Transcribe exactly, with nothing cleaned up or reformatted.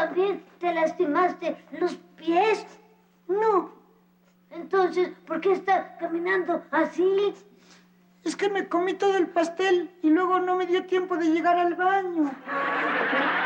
también te lastimaste los pies? No. Entonces, ¿por qué está caminando así? Es que me comí todo el pastel y luego no me dio tiempo de llegar al baño.